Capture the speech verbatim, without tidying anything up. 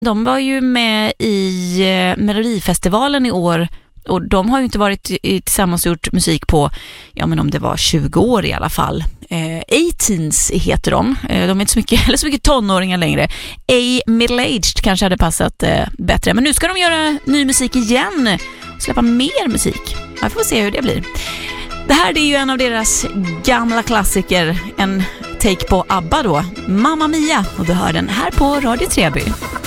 De var ju med i eh, Melodifestivalen i år och de har ju inte varit i, tillsammans och gjort musik på, ja men om det var tjugo år i alla fall. Eh, eighteens heter de. Eh, de är inte så mycket, eller så mycket tonåringar längre. A middle-aged kanske hade passat eh, bättre. Men nu ska de göra ny musik igen. Släppa mer musik. Jag får se hur det blir. Det här är ju en av deras gamla klassiker. En take på ABBA då. Mamma Mia. Och du hör den här på Radio Treby.